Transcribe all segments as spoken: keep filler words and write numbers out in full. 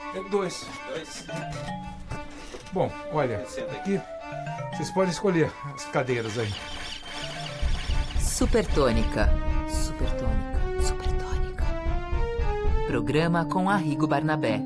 É dois. Dois. Bom, olha, aqui vocês podem escolher as cadeiras aí. Supertônica. Supertônica. Supertônica. Programa com Arrigo Barnabé.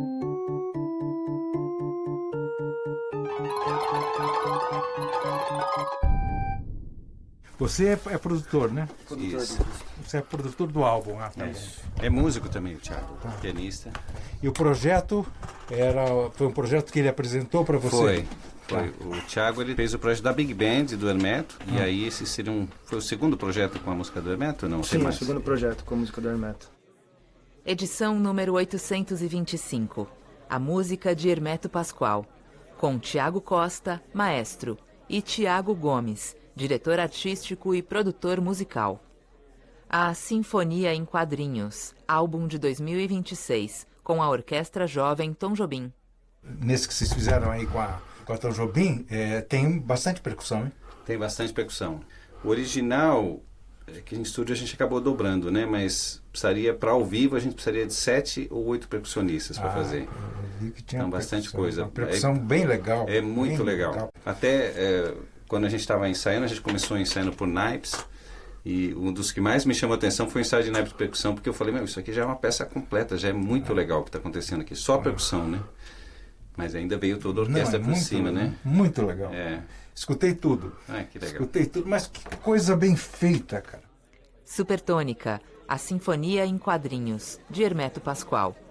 Você é, é produtor, né? Isso. Você é produtor do álbum. Ah, tá Isso. É músico também, o Thiago, tá. Pianista. E o projeto era, foi um projeto que ele apresentou para você? Foi. Foi. Tá. O Thiago ele fez o projeto da Big Band do Hermeto. Ah. E aí esse seria um, foi o segundo projeto com a música do Hermeto? Não, Sim, o segundo projeto com a música do Hermeto. Edição número oitocentos e vinte e cinco. A música de Hermeto Pascoal. Com Thiago Costa, maestro, e Thiago Gomes, diretor artístico e produtor musical. A Sinfonia em Quadrinhos, álbum de dois mil e vinte e seis, com a Orquestra Jovem Tom Jobim. Nesse que vocês fizeram aí com a, com a Tom Jobim, é, tem bastante percussão, hein? Tem bastante percussão. O original, que em estúdio a gente acabou dobrando, né? Mas precisaria, para ao vivo, a gente precisaria de sete ou oito percussionistas para ah, fazer. Eu vi que tinha então, bastante coisa. Uma percussão é, bem legal. É muito legal. legal. Até é, quando a gente estava ensaiando, a gente começou ensaiando por naipes. E um dos que mais me chamou a atenção foi o ensaio de naipes de percussão, porque eu falei, meu, isso aqui já é uma peça completa, já é muito ah. legal o que está acontecendo aqui. Só a percussão, né? Mas ainda veio toda a orquestra Não, é por muito, cima, né? Muito legal. É. Escutei tudo. Ah, que legal. Escutei tudo, mas que coisa bem feita, cara. Supertônica, a Sinfonia em Quadrinhos, de Hermeto Pascoal.